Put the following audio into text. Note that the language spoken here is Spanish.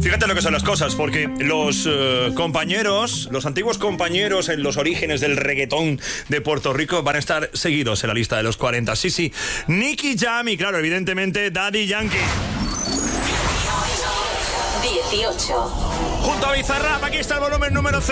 Fíjate lo que son las cosas, porque los compañeros, los antiguos compañeros en los orígenes del reggaetón de Puerto Rico van a estar seguidos en la lista de los 40. Sí, Nicky Jam y, claro, evidentemente, Daddy Yankee. 18. Junto a Bizarrap, aquí está el volumen número 0.